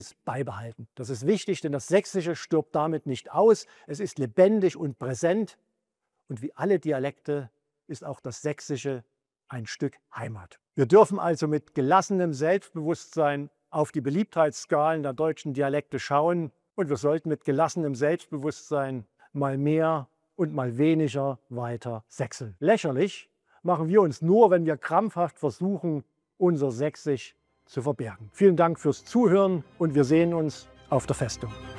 beibehalten. Das ist wichtig, denn das Sächsische stirbt damit nicht aus. Es ist lebendig und präsent. Und wie alle Dialekte ist auch das Sächsische ein Stück Heimat. Wir dürfen also mit gelassenem Selbstbewusstsein auf die Beliebtheitsskalen der deutschen Dialekte schauen. Und wir sollten mit gelassenem Selbstbewusstsein mal mehr und mal weniger weiter sächseln. Lächerlich machen wir uns nur, wenn wir krampfhaft versuchen, unser Sächsisch zu verbergen. Vielen Dank fürs Zuhören und wir sehen uns auf der Festung.